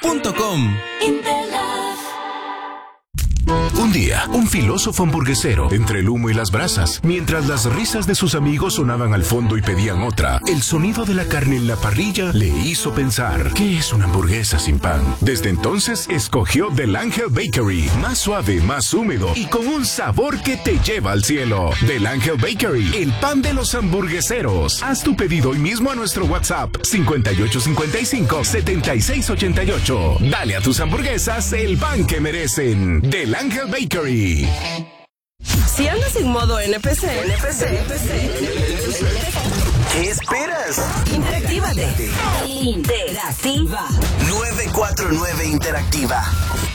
Interlove.com. Un día, un filósofo hamburguesero, entre el humo y las brasas, mientras las risas de sus amigos sonaban al fondo y pedían otra, el sonido de la carne en la parrilla le hizo pensar, ¿qué es una hamburguesa sin pan? Desde entonces, escogió Del Ángel Bakery, más suave, más húmedo y con un sabor que te lleva al cielo. Del Ángel Bakery, el pan de los hamburgueseros. Haz tu pedido hoy mismo a nuestro WhatsApp, 5855-7688. Dale a tus hamburguesas el pan que merecen. Del Ángel Bakery. Si andas en modo NPC, ¿qué esperas? Interactívate. Interactiva 949 Interactiva.